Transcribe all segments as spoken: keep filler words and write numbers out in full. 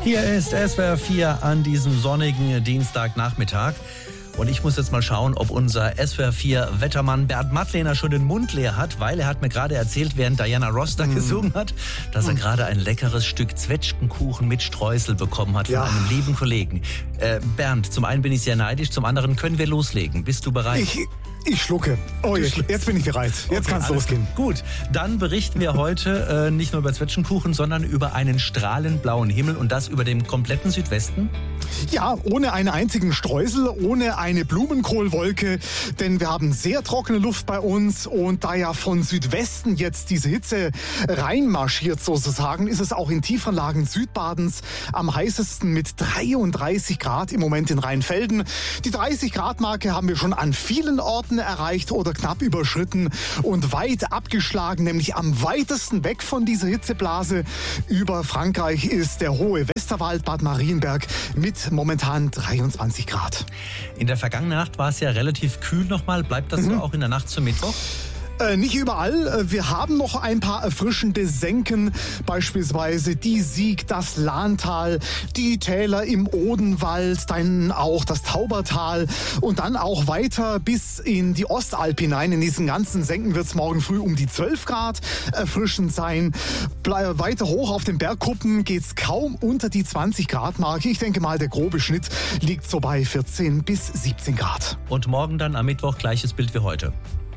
Hier ist S W R vier an diesem sonnigen Dienstagnachmittag. Und ich muss jetzt mal schauen, ob unser S W R vier Wettermann Bernd Mattlehner schon den Mund leer hat, weil er hat mir gerade erzählt, während Diana Ross da mm. gesungen hat, dass er mm. gerade ein leckeres Stück Zwetschgenkuchen mit Streusel bekommen hat von ja. einem lieben Kollegen. Äh, Bernd, zum einen bin ich sehr neidisch, zum anderen können wir loslegen. Bist du bereit? Ich, ich schlucke. Oh, jetzt, jetzt bin ich bereit. Jetzt okay, kann es losgehen. Gut, dann berichten wir heute äh, nicht nur über Zwetschgenkuchen, sondern über einen strahlend blauen Himmel und das über dem kompletten Südwesten. Ja, ohne einen einzigen Streusel, ohne eine Blumenkohlwolke, denn wir haben sehr trockene Luft bei uns und da ja von Südwesten jetzt diese Hitze reinmarschiert sozusagen, ist es auch in tieferen Lagen Südbadens am heißesten mit dreiunddreißig Grad im Moment in Rheinfelden. Die dreißig Grad Marke haben wir schon an vielen Orten erreicht oder knapp überschritten und weit abgeschlagen, nämlich am weitesten weg von dieser Hitzeblase über Frankreich ist der hohe Westerwald, Bad Marienberg mit momentan dreiundzwanzig Grad. In der vergangenen Nacht war es ja relativ kühl nochmal. Bleibt das mhm. so auch in der Nacht zum Mittwoch? Äh, nicht überall. Wir haben noch ein paar erfrischende Senken, beispielsweise die Sieg, das Lahntal, die Täler im Odenwald, dann auch das Taubertal und dann auch weiter bis in die Ostalp hinein. In diesen ganzen Senken wird es morgen früh um die zwölf Grad erfrischend sein. Ble- weiter hoch auf den Bergkuppen geht es kaum unter die zwanzig Grad Marke. Ich denke mal, der grobe Schnitt liegt so bei vierzehn bis siebzehn Grad. Und morgen dann am Mittwoch gleiches Bild wie heute?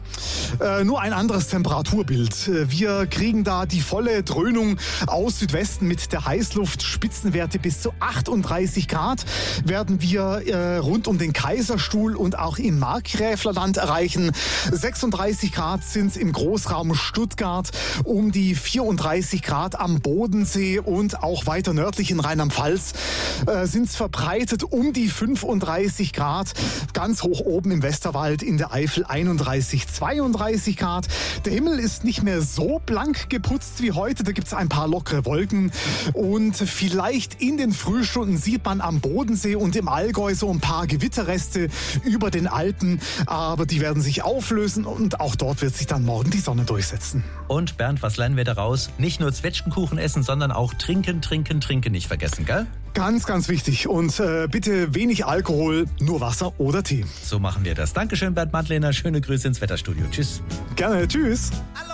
Äh, nur ein anderes Temperaturbild. Wir kriegen da die volle Dröhnung aus Südwesten mit der Heißluft. Spitzenwerte bis zu achtunddreißig Grad werden wir äh, rund um den Kaiserstuhl und auch im Markgräflerland erreichen. sechsunddreißig Grad sind es im Großraum Stuttgart, um die vierunddreißig Grad am Bodensee und auch weiter nördlich in Rheinland-Pfalz äh, sind es verbreitet um die fünfunddreißig Grad. Ganz hoch oben im Westerwald in der Eifel einunddreißig, zweiunddreißig Grad. Der Himmel ist nicht mehr so blank geputzt wie heute. Da gibt es ein paar lockere Wolken. Und vielleicht in den Frühstunden sieht man am Bodensee und im Allgäu so ein paar Gewitterreste über den Alpen. Aber die werden sich auflösen und auch dort wird sich dann morgen die Sonne durchsetzen. Und Bernd, was lernen wir daraus? Nicht nur Zwetschgenkuchen essen, sondern auch trinken, trinken, trinken nicht vergessen, gell? Ganz, ganz wichtig. Und äh, bitte wenig Alkohol, nur Wasser oder Tee. So machen wir das. Dankeschön, Bernd Mattlehner. Schöne Grüße ins Wetterstudio. Tschüss. Gerne. Tschüss.